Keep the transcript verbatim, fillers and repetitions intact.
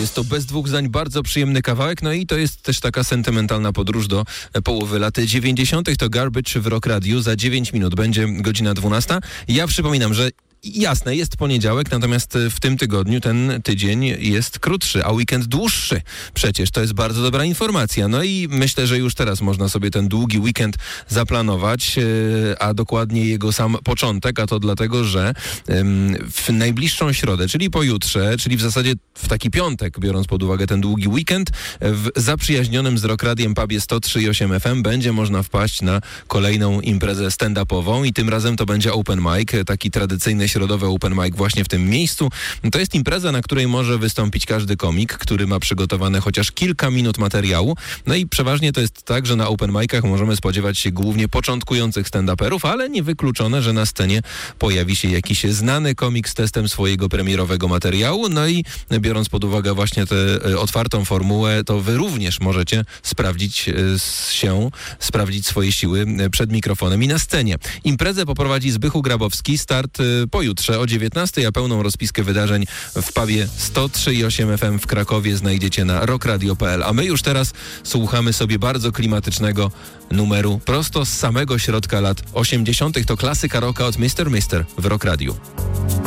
Jest to bez dwóch zdań bardzo przyjemny kawałek, no i to jest też taka sentymentalna podróż do połowy lat dziewięćdziesiątych. To Garbage w Rock Radio. Za dziewięć minut będzie godzina dwunasta. Ja przypominam, że jasne, jest poniedziałek, natomiast w tym tygodniu ten tydzień jest krótszy, a weekend dłuższy. Przecież to jest bardzo dobra informacja. No i myślę, że już teraz można sobie ten długi weekend zaplanować, a dokładnie jego sam początek, a to dlatego, że w najbliższą środę, czyli pojutrze, czyli w zasadzie w taki piątek, biorąc pod uwagę ten długi weekend, w zaprzyjaźnionym z Rock Radiem pubie sto trzy i osiem F M będzie można wpaść na kolejną imprezę stand-upową i tym razem to będzie open mic, taki tradycyjny środowy open mic właśnie w tym miejscu. To jest impreza, na której może wystąpić każdy komik, który ma przygotowane chociaż kilka minut materiału. No i przeważnie to jest tak, że na open micach możemy spodziewać się głównie początkujących stand-uperów, ale niewykluczone, że na scenie pojawi się jakiś znany komik z testem swojego premierowego materiału. No i biorąc pod uwagę właśnie tę otwartą formułę, to wy również możecie sprawdzić się, sprawdzić swoje siły przed mikrofonem i na scenie. Imprezę poprowadzi Zbychu Grabowski. Start pojutrze o dziewiętnastej, a pełną rozpiskę wydarzeń w pubie sto trzy i osiem F M w Krakowie znajdziecie na rockradio kropka p l. A my już teraz słuchamy sobie bardzo klimatycznego numeru prosto z samego środka lat osiemdziesiątych. To klasyka rocka od mister Mister w Rock Radio.